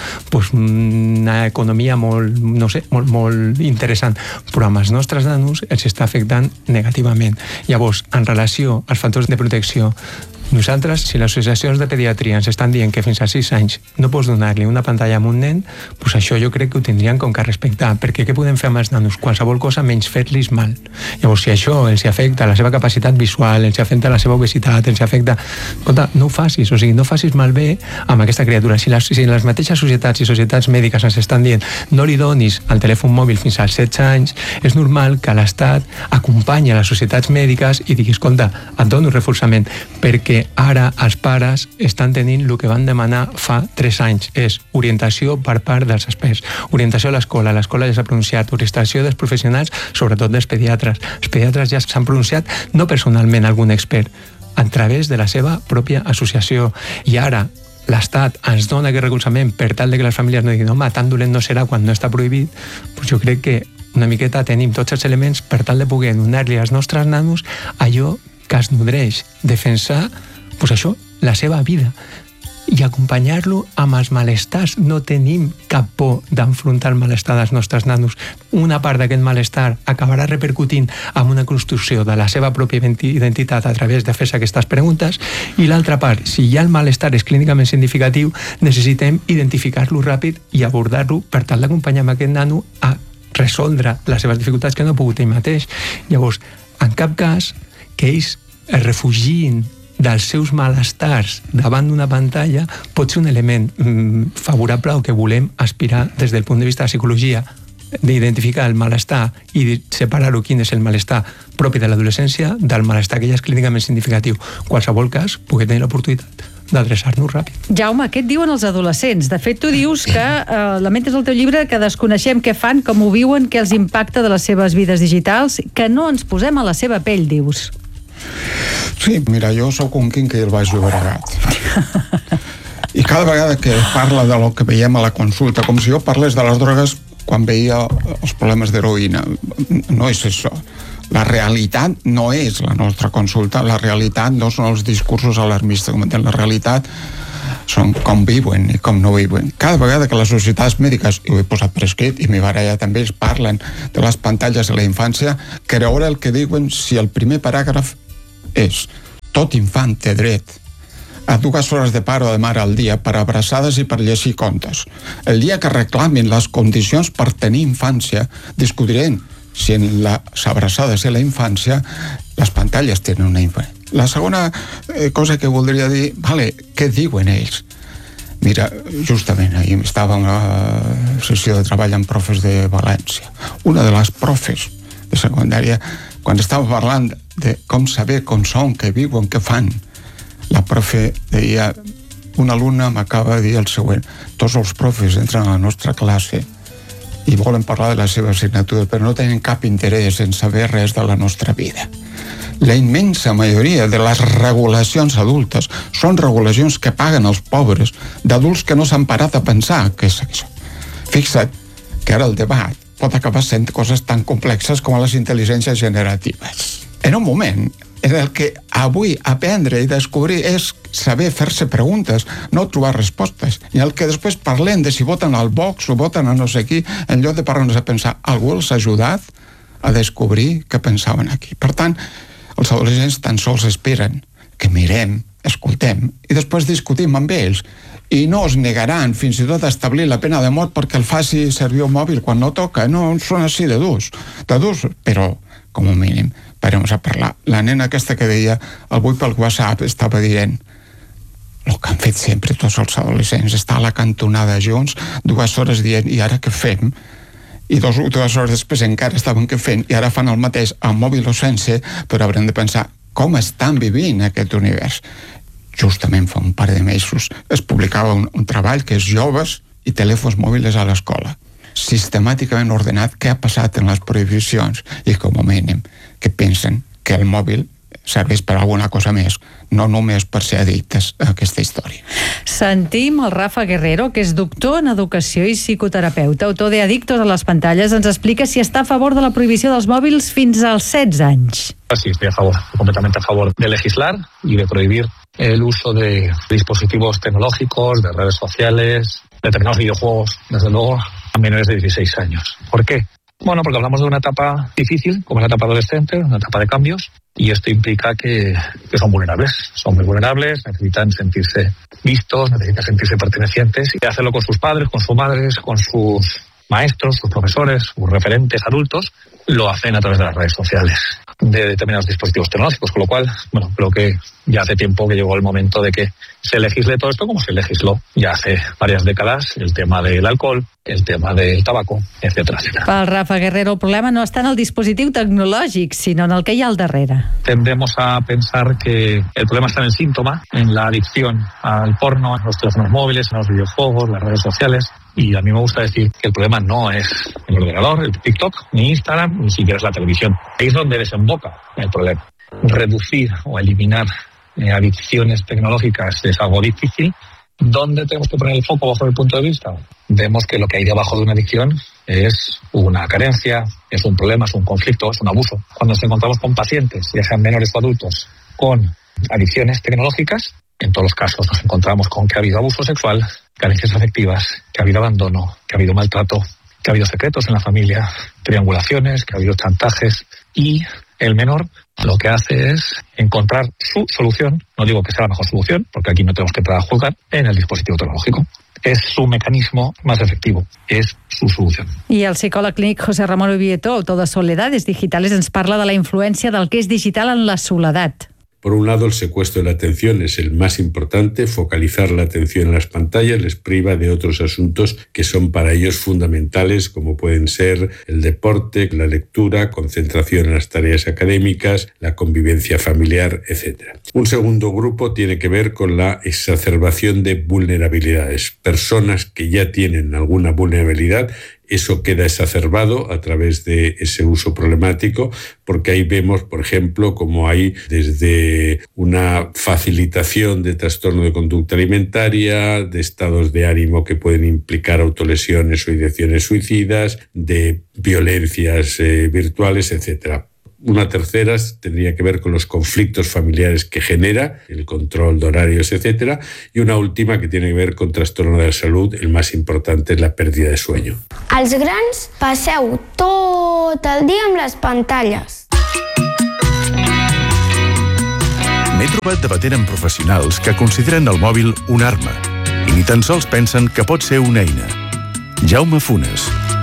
una economia molt interessant, però amb els nostres nanos els està afectant negativament. Llavors, en relació als factors de protecció, nosaltres, si les associacions de pediatria ens estan dient que fins a 6 anys no pots donar-li una pantalla a un nen, doncs això jo crec que ho tindrien com que respectar, perquè què podem fer amb els nanos? Qualsevol cosa menys fer-los mal. Llavors, si això els afecta la seva capacitat visual, els afecta la seva obesitat, els afecta... Escolta, no ho facis, o sigui, no facis malbé amb aquesta criatura. Si les mateixes societats i societats mèdiques ens estan dient no li donis el telèfon mòbil fins als 16 anys, és normal que l'Estat acompanyi a les societats mèdiques i digui, escolta, et dono reforçament, perquè ara els pares estan tenint el que van demanar fa 3 anys, és orientació per part dels experts, orientació a l'escola ja s'ha pronunciat, orientació dels professionals, sobretot dels pediatres. Els pediatres ja s'han pronunciat, no personalment algun expert, a través de la seva pròpia associació. I ara l'Estat ens dona aquest recolzament per tal de que les famílies no diguin, home, tan dolent no serà quan no està prohibit, doncs jo crec que una miqueta tenim tots els elements per tal de poder donar-li als nostres nanos allò que es nodreix, defensar la seva vida i acompanyar-lo amb els malestars. No tenim cap por d'enfrontar el malestar dels nostres nanos. Una part d'aquest malestar acabarà repercutint en una construcció de la seva pròpia identitat a través de fer-se aquestes preguntes, i l'altra part, si ja el malestar és clínicament significatiu, necessitem identificar-lo ràpid i abordar-lo per tal d'acompanyar aquest nano a resoldre les seves dificultats que no ha pogut ell mateix. Llavors, en cap cas que ells es refugien dels seus malestars davant d'una pantalla pot ser un element favorable al que volem aspirar des del punt de vista de la psicologia, d'identificar el malestar i de separar-ho quin és el malestar propi de l'adolescència del malestar que ja és clínicament significatiu. En qualsevol cas, poder tenir l'oportunitat d'adreçar-nos ràpid. Jaume, què et diuen els adolescents? De fet, tu dius que lamentes al teu llibre que desconeixem què fan, com ho viuen, què els impacta de les seves vides digitals, que no ens posem a la seva pell, dius. Sí, mira, jo sóc un quinque del Baix Llobregat. I cada vegada que parla de lo que veiem a la consulta, com si jo parlés de les drogues quan veia els problemes d'heroïna. No és això. La realitat no és la nostra consulta, la realitat no són els discursos alarmistes, la realitat són com viuen i com no viuen. Cada vegada que les societats mèdiques, i ho he posat per escrit, i mi baralla també, es parlen de les pantalles de la infància, creure el que diuen si el primer paràgraf és tot infant té dret a 2 hores de pare o de mare al dia per abraçades i per llegir contes. El dia que reclamin les condicions per tenir infància, discutirem si en les abraçades i la infància les pantalles tenen una infància. La segona cosa que voldria dir, què diuen ells? Mira, justament ahir estava en la sessió de treball amb profes de València. Una de les profes de secundària, quan estava parlant de com saber com són, què viuen, què fan, la profe deia, una alumna m'acaba de dir el següent: tots els profes entren a la nostra classe i volen parlar de la seva assignatura, però no tenen cap interès en saber res de la nostra vida. La immensa majoria de les regulacions adultes són regulacions que paguen els pobres, d'adults que no s'han parat a pensar què és això. Fixa't que ara el debat pot acabar sent coses tan complexes com les intel·ligències generatives. En un moment en el que avui aprendre i descobrir és saber fer-se preguntes, no trobar respostes, i en el que després parlem de si voten al Vox o voten a no sé qui, en lloc de parlar-nos a pensar, algú els ha ajudat a descobrir què pensaven aquí. Per tant, els adolescents tan sols esperen que mirem, escoltem i després discutim amb ells, i no es negaran fins i tot a establir la pena de mort perquè el faci servir un mòbil quan no toca. No són així de durs, però com a mínim parem a parlar. La nena aquesta que deia avui pel WhatsApp estava dient el que han fet sempre tots els adolescents, estar a la cantonada junts 2 hores dient, i ara què fem? I 2 hores després encara estaven què fent, i ara fan el mateix amb mòbil o sense, però haurem de pensar com estan vivint aquest univers. Justament fa un par de mesos es publicava un treball que és joves i telèfons mòbils a l'escola. Sistemàticament ordenat què ha passat en les prohibicions i com a mínim que pensen que el mòbil serveix per alguna cosa més, no només per ser addictes a aquesta història. Sentim el Rafa Guerrero, que és doctor en educació i psicoterapeuta, autor de Adictos a les pantalles. Ens explica si està a favor de la prohibició dels mòbils fins als 16 anys. Sí, estoy completamente a favor de legislar y de prohibir el uso de dispositivos tecnológicos, de redes sociales, determinados videojuegos, desde luego, a menores de 16 años. ¿Por qué? Bueno, porque hablamos de una etapa difícil, como es la etapa adolescente, una etapa de cambios, y esto implica que son vulnerables, son muy vulnerables, necesitan sentirse vistos, necesitan sentirse pertenecientes, y hacerlo con sus padres, con sus madres, con sus maestros, sus profesores, sus referentes adultos, lo hacen a través de las redes sociales, de determinados dispositivos tecnológicos, con lo cual, bueno, creo que ya hace tiempo que llegó el momento de que se legisle todo esto como se legisló ya hace varias décadas, el tema del alcohol, el tema del tabaco, etcétera, etcétera. Pel Rafa Guerrero, el problema no està en el dispositiu tecnològic, sinó en el que hi ha al darrere. Tendemos a pensar que el problema está en el síntoma, en la adicción al porno, a los teléfonos móviles, a los videojuegos, las redes sociales. Y a mí me gusta decir que el problema no es el ordenador, el TikTok, ni Instagram, ni siquiera es la televisión. Ahí es donde desemboca el problema. Reducir o eliminar adicciones tecnológicas es algo difícil. ¿Dónde tenemos que poner el foco bajo mi punto de vista? Vemos que lo que hay debajo de una adicción es una carencia, es un problema, es un conflicto, es un abuso. Cuando nos encontramos con pacientes, ya sean menores o adultos, con adicciones tecnológicas, en todos los casos nos encontramos con que ha habido abuso sexual, carencias afectivas, que ha habido abandono, que ha habido maltrato, que ha habido secretos en la familia, triangulaciones, que ha habido chantajes, y el menor lo que hace es encontrar su solución, no digo que sea la mejor solución, porque aquí no tenemos que entrar a juzgar, en el dispositivo tecnológico. Es su mecanismo más efectivo, es su solución. I el psicòleg clínic José Ramón Ubieto, autor de Soledades Digitales, ens parla de la influència del que és digital en la soledat. Por un lado, el secuestro de la atención es el más importante. Focalizar la atención en las pantallas les priva de otros asuntos que son para ellos fundamentales, como pueden ser el deporte, la lectura, concentración en las tareas académicas, la convivencia familiar, etc. Un segundo grupo tiene que ver con la exacerbación de vulnerabilidades. Personas que ya tienen alguna vulnerabilidad, eso queda exacerbado a través de ese uso problemático, porque ahí vemos, por ejemplo, como hay desde una facilitación de trastorno de conducta alimentaria, de estados de ánimo que pueden implicar autolesiones o ideaciones suicidas, de violencias virtuales, etc. Una tercera tendría que ver con los conflictos familiares que genera, el control de horarios, etc. Y una última que tiene que ver con trastorno de la salud, el más importante es la pérdida de sueño. Els grans passeu tot el dia amb les pantalles. M'he trobat debatent amb professionals que consideren el mòbil una arma i ni tan sols pensen que pot ser una eina. Jaume Funes.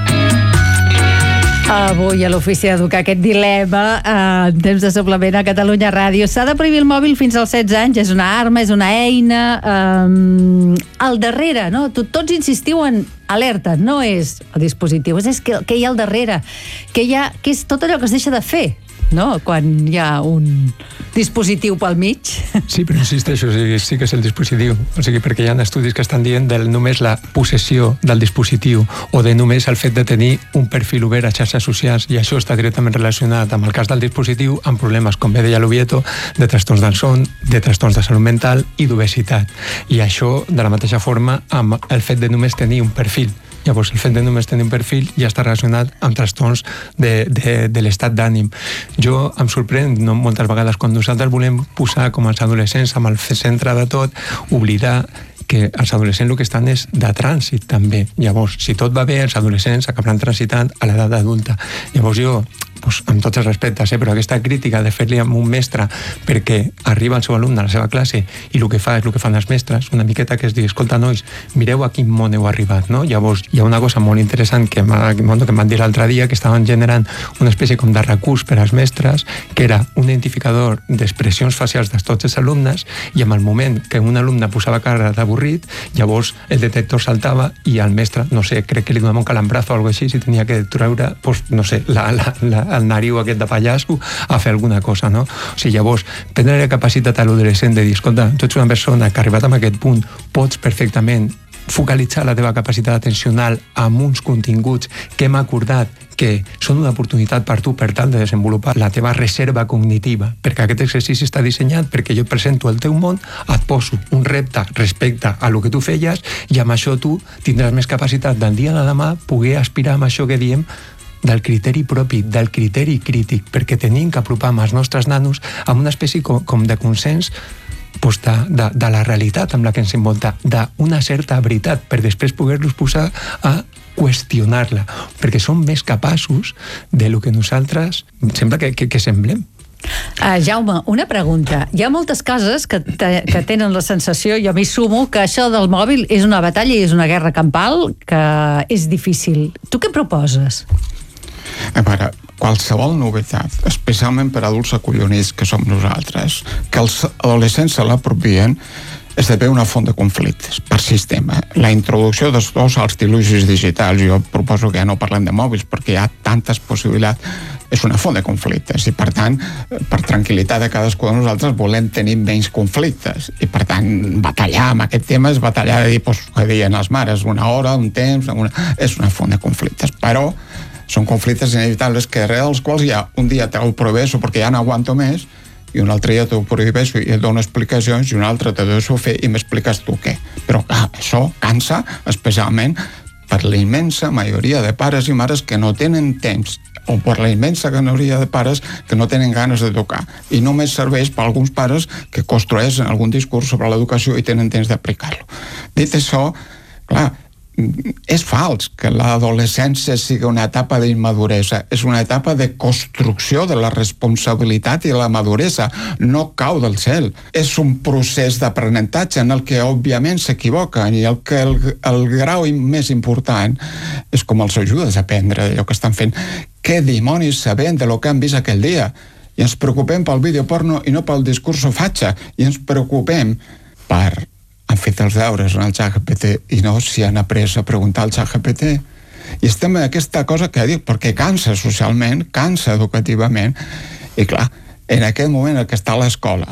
Avui a l'Ofici d'Educar aquest dilema en temps de suplement a Catalunya Ràdio. S'ha de prohibir el mòbil fins als 16 anys, és una arma, és una eina. Al darrere, no? Tots insistiu en alerta, no és el dispositiu, és què hi ha al darrere, què és tot allò que es deixa de fer, no? Quan hi ha un dispositiu pel mig. Sí, però insisteixo, sí que és el dispositiu. O sigui, perquè hi ha estudis que estan dient de només la possessió del dispositiu o de només el fet de tenir un perfil obert a xarxes socials, i això està directament relacionat amb el cas del dispositiu, amb problemes, com bé deia l'Ubieto, de trastorns del son, de trastorns de salut mental i d'obesitat. I això, de la mateixa forma, amb el fet de només tenir un perfil. Llavors, el fet de només tenir un perfil ja està relacionat amb trastorns de l'estat d'ànim. Jo em sorprèn, moltes vegades, quan nosaltres volem posar com els adolescents amb el centre de tot, oblidar que els adolescents el que estan és de trànsit també. Llavors, si tot va bé, els adolescents acabaran transitant a l'edat adulta. Llavors jo, amb tots els respectes, però aquesta crítica de fer-li amb un mestre perquè arriba el seu alumne a la seva classe i el que fa és el que fan els mestres, una miqueta que és dir, escolta, nois, mireu a quin món heu arribat, no? Llavors, hi ha una cosa molt interessant que m'han dit l'altre dia, que estaven generant una espècie com de recurs per als mestres, que era un identificador d'expressions facials de tots els alumnes, i en el moment que un alumne posava cara d'avorrit, llavors el detector saltava i el mestre, no sé, crec que li donava un calambrazo o alguna cosa així, si tenia que treure, no sé, el nariu aquest de pallasso a fer alguna cosa, no? O sigui, llavors, prendre la capacitat a l'adolescent de dir, escolta, tu ets una persona que ha arribat a aquest punt, pots perfectament focalitzar la teva capacitat atencional amb uns continguts que hem acordat que són una oportunitat per tu per tal de desenvolupar la teva reserva cognitiva, perquè aquest exercici està dissenyat perquè jo et presento el teu món, et poso un repte respecte a lo que tu feies i amb això tu tindràs més capacitat del dia a la demà poder aspirar amb això que diem del criteri propi, del criteri crític, perquè tenim que apropar amb els nostres nanos a una espècie com de consens de la realitat amb la que ens envolta, d'una certa veritat, per després poder-los posar a qüestionar-la, perquè som més capaços de lo que nosaltres sembla que semblem. Jaume, una pregunta. Hi ha moltes cases que tenen la sensació, jo m'hi sumo, que això del mòbil és una batalla i és una guerra campal que és difícil. Tu què proposes? A veure, qualsevol novetat, especialment per adults acollonits que som nosaltres, que els adolescents se l'apropien, esdevé una font de conflictes per sistema. La introducció dels dos als dilucis digitals, jo proposo que ja no parlem de mòbils perquè hi ha tantes possibilitats, és una font de conflictes i per tant, per tranquil·litat de cadascú de nosaltres volem tenir menys conflictes i per tant, batallar amb aquest tema és batallar de dir, que deien les mares, una hora, un temps, és una font de conflictes, però són conflictes inevitables que darrere dels quals ja un dia te ho proveeixo perquè ja no aguanto més i un altre dia t'ho prohibeixo i et dono explicacions i un altre te deixo fer i m'expliques tu què. Però això cansa especialment per la immensa majoria de pares i mares que no tenen temps o per la immensa majoria de pares que no tenen ganes de tocar. I només serveix per alguns pares que construeixen algun discurs sobre l'educació i tenen temps d'aplicar-lo. Dit això, clar, és fals que l'adolescència sigui una etapa d'immaduresa, és una etapa de construcció de la responsabilitat i la maduresa, no cau del cel. És un procés d'aprenentatge en el que òbviament s'equivoquen i el grau més important és com els ajudes a aprendre allò que estan fent. Què dimonis sabent de lo que han vist aquell dia? I ens preocupem pel videoporno i no pel discurs fatxa, i ens preocupem per han fet els deures en el ChatGPT i no si han après a preguntar al ChatGPT. I estem en aquesta cosa que dic, perquè cansa socialment, cansa educativament, i clar, en aquest moment en el que està l'escola,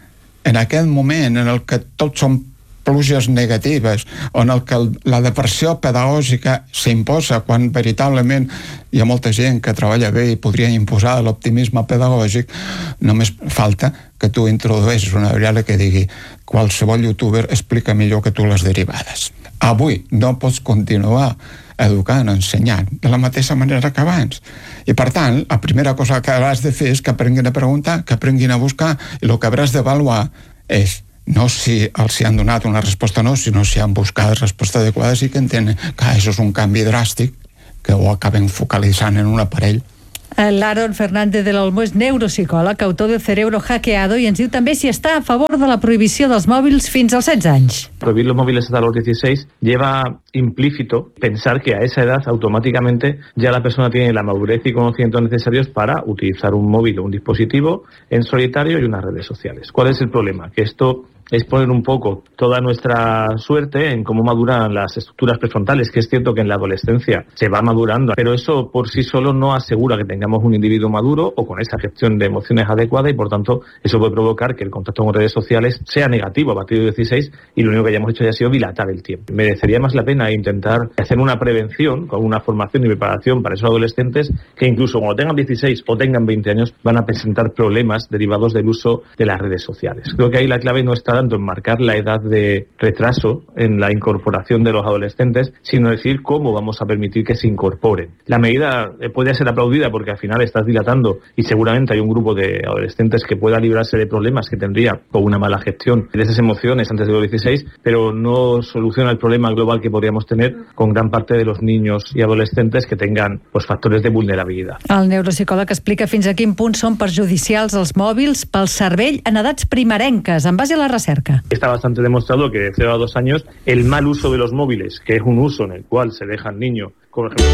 en aquest moment en el que tots són pluges negatives, on el que la depressió pedagògica s'imposa quan veritablement hi ha molta gent que treballa bé i podria imposar l'optimisme pedagògic, només falta que tu introdueixis una variable que digui qualsevol youtuber explica millor que tu les derivades. Avui no pots continuar educant, ensenyant, de la mateixa manera que abans. I per tant, la primera cosa que hauràs de fer és que aprenguin a preguntar, que aprenguin a buscar, i el que hauràs d'avaluar és no si els han donat una resposta o no, sinó si han buscat respostes adequades i que entenen que això és un canvi dràstic que ho acaben focalitzant en un aparell. L'Aaron Fernández de l'Olmo és neuropsicòleg, autor de Cerebro Hackeado, i ens diu també si està a favor de la prohibició dels mòbils fins als 16 anys. Prohibir los móviles hasta los 16 lleva implícito pensar que a esa edad automáticamente ya la persona tiene la madurez y conocimientos necesarios para utilizar un móvil o un dispositivo en solitario y unas redes sociales. ¿Cuál es el problema? Que esto es poner un poco toda nuestra suerte en cómo maduran las estructuras prefrontales, que es cierto que en la adolescencia se va madurando, pero eso por sí solo no asegura que tengamos un individuo maduro o con esa gestión de emociones adecuada y por tanto eso puede provocar que el contacto con redes sociales sea negativo a partir de 16 y lo único que hayamos hecho ya ha sido dilatar el tiempo. Merecería más la pena intentar hacer una prevención con una formación y preparación para esos adolescentes que incluso cuando tengan 16 o tengan 20 años van a presentar problemas derivados del uso de las redes sociales. Creo que ahí la clave no está tanto en marcar la edad de retraso en la incorporación de los adolescentes, sino decir cómo vamos a permitir que se incorporen. La medida puede ser aplaudida porque al final estás dilatando y seguramente hay un grupo de adolescentes que pueda librarse de problemas que tendría con una mala gestión de esas emociones antes de los 16, pero no soluciona el problema global que podríamos tener con gran parte de los niños y adolescentes que tengan factores de vulnerabilidad. El neuropsicòleg explica fins a quin punt són perjudicials els mòbils pel cervell en edats primerenques, en base a la recerca. Está bastante demostrado que de 0 a 2 años el mal uso de los móviles, que es un uso en el cual se deja al niño, por ejemplo...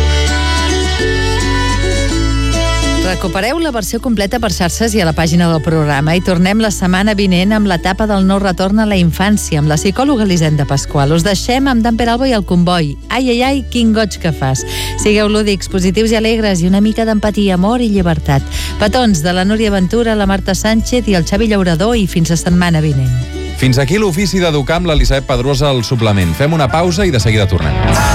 Recupereu la versió completa per xarxes i a la pàgina del programa i tornem la setmana vinent amb l'etapa del nou retorn a la infància amb la psicòloga Elisenda Pasqual. Us deixem amb Dan Peralbo i el Comboi. Ai, ai, ai, quin goig que fas. Sigueu lúdics, positius i alegres i una mica d'empatia, amor i llibertat. Petons de la Núria Ventura, la Marta Sánchez i el Xavi Llaurador i fins la setmana vinent. Fins aquí l'ofici d'educar amb l'Elisabet Pedrosa al suplement. Fem una pausa i de seguida tornem.